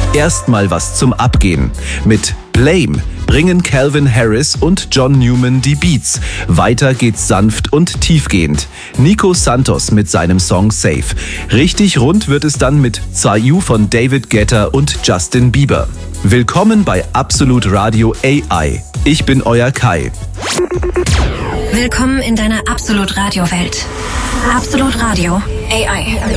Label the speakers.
Speaker 1: Erstmal was zum Abgehen. Mit Blame bringen Calvin Harris und John Newman die Beats. Weiter geht's sanft und tiefgehend. Nico Santos mit seinem Song Safe. Richtig rund wird es dann mit Zayu von David Guetta und Justin Bieber. Willkommen bei Absolut Radio AI. Ich bin euer Kai.
Speaker 2: Willkommen in deiner Absolut Radio Welt. Absolut Radio AI.